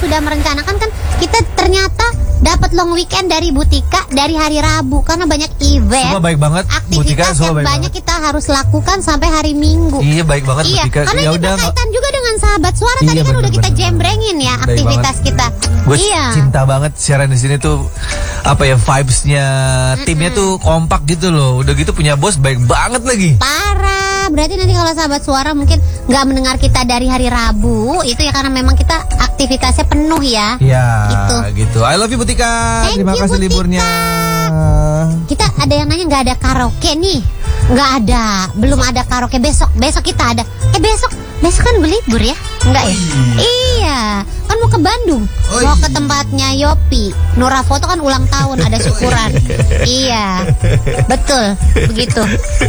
sudah merencanakan kan kita ternyata dapat long weekend dari Butika dari hari Rabu karena banyak event. Semua baik banget. Aktivitas Butika, yang baik banyak banget. kita harus lakukan sampai hari Minggu. Iya baik banget Iya, Butika. karena Ya kita udah, kaitan juga dengan sahabat suara Iya, tadi kan udah kita bener-bener. jembrengin ya Baik aktivitas banget. kita. Gue Iya. cinta banget siaran di sini tuh apa ya vibes-nya timnya tuh kompak gitu loh. Udah gitu punya bos baik banget lagi. Parah. Berarti nanti kalau sahabat suara mungkin nggak mendengar kita dari hari Rabu itu ya karena memang kita aktivitasnya penuh ya. Ya Gitu. gitu. I love you Butika. Thank Terima you, kasih Butika. liburnya. Kita ada yang nanya nggak ada karaoke nih. Nggak ada. Belum ada karaoke besok. Besok kita ada. Besok kan berlibur ya? Enggak ya? Iya. Kan mau ke Bandung. Mau ke tempatnya Yopi. Nora Foto kan ulang tahun ada syukuran. Iya. Betul. Begitu.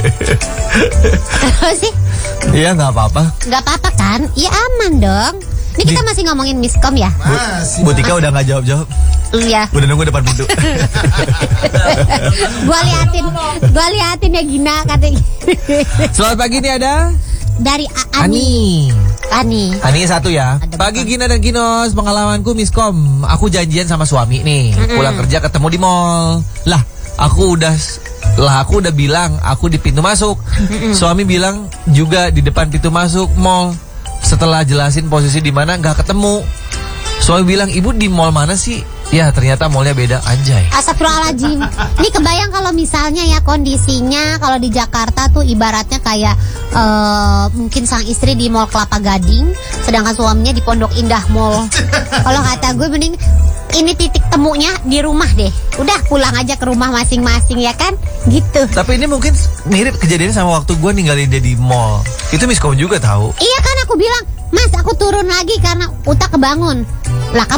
Terus sih? Iya nggak apa-apa. Nggak apa-apa kan? Iya aman dong. Ini kita masih ngomongin miskom ya? Butika udah nggak jawab-jawab. Iya. Udah nunggu depan pintu. Gua liatin ya Gina katanya. Selamat pagi nih ada Dari Ani. Ani satu ya. Ada Pagi Gina dan Ginos, pengalamanku miskom. Aku janjian sama suami nih. Pulang kerja ketemu di mall. Lah, aku udah bilang aku di pintu masuk. Suami bilang juga di depan pintu masuk mall. Setelah jelasin posisi di mana nggak ketemu. Suami bilang, "Ibu di mall mana sih?" Ya, ternyata mallnya beda, anjay. Astagfirullahaladzim. Ini kebayang kalau misalnya ya kondisinya kalau di Jakarta tuh ibaratnya kayak mungkin sang istri di Mall Kelapa Gading, sedangkan suaminya di Pondok Indah Mall. Kalau kata gue mending ini titik temunya di rumah deh. Udah pulang aja ke rumah masing-masing ya kan? Gitu. Tapi ini mungkin mirip kejadiannya sama waktu gue ninggalin dia di mall. Itu miskom juga tahu. Iya kan aku bilang, "Mas, aku turun lagi karena Uta kebangun." Lah